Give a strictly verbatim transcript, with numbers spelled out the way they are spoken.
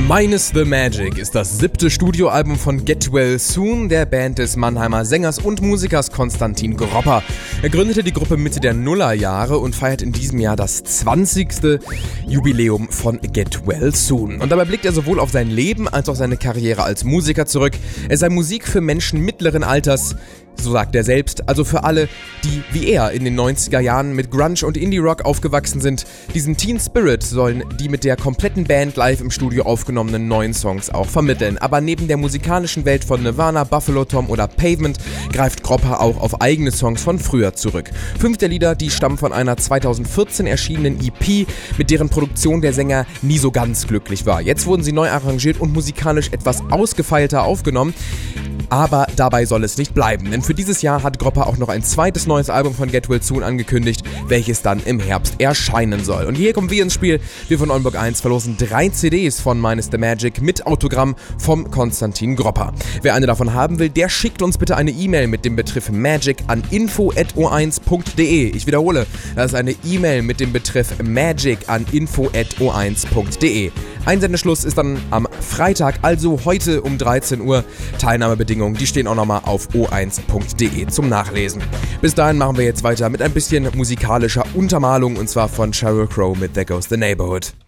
Minus the Magic ist das siebte Studioalbum von Get Well Soon, der Band des Mannheimer Sängers und Musikers Konstantin Gropper. Er gründete die Gruppe Mitte der Nullerjahre und feiert in diesem Jahr das zwanzigste Jubiläum von Get Well Soon. Und dabei blickt er sowohl auf sein Leben als auch seine Karriere als Musiker zurück. Es sei Musik für Menschen mittleren Alters, so sagt er selbst, also für alle, die wie er in den neunziger Jahren mit Grunge und Indie-Rock aufgewachsen sind. Diesen Teen Spirit sollen die mit der kompletten Band live im Studio aufgenommenen neuen Songs auch vermitteln. Aber neben der musikalischen Welt von Nirvana, Buffalo Tom oder Pavement greift Gropper auch auf eigene Songs von früher zurück. Fünf der Lieder, die stammen von einer zweitausendvierzehn erschienenen E P, mit deren Produktion der Sänger nie so ganz glücklich war. Jetzt wurden sie neu arrangiert und musikalisch etwas ausgefeilter aufgenommen. Aber dabei soll es nicht bleiben, denn für dieses Jahr hat Gropper auch noch ein zweites neues Album von Get Well Soon angekündigt, welches dann im Herbst erscheinen soll. Und hier kommen wir ins Spiel. Wir von Oldenburg eins verlosen drei C Ds von Minus the Magic mit Autogramm vom Konstantin Gropper. Wer eine davon haben will, der schickt uns bitte eine E-Mail mit dem Betreff Magic an info at o eins punkt de. Ich wiederhole, das ist eine E-Mail mit dem Betreff Magic an info at o eins punkt de. Einsendeschluss ist dann am Freitag, also heute um dreizehn Uhr. Teilnahmebedingungen, die stehen auch nochmal auf o eins punkt de zum Nachlesen. Bis dahin machen wir jetzt weiter mit ein bisschen musikalischer Untermalung, und zwar von Sheryl Crow mit There Goes the Neighborhood.